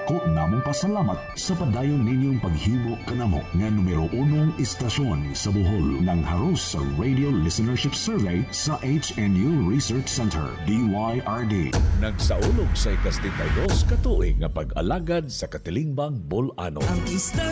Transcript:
Dako namong pasalamat sa padayon ninyong paghimo kanamo nga numero 1 istasyon sa Bohol ng haros sa Radio Listenership Survey sa HNU Research Center, DYRD. Nagsaulog sa ikas-32 katuig nga pag-alagad sa Katilingbang Bolano. Ang